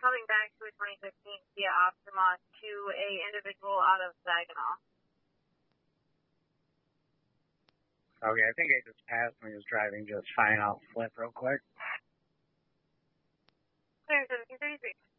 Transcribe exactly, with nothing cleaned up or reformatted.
coming back to a twenty fifteen Kia Optima to a individual out of Saginaw. Okay, I think I just passed when he was driving just fine. I'll flip real quick. Clear seventeen thirty-three.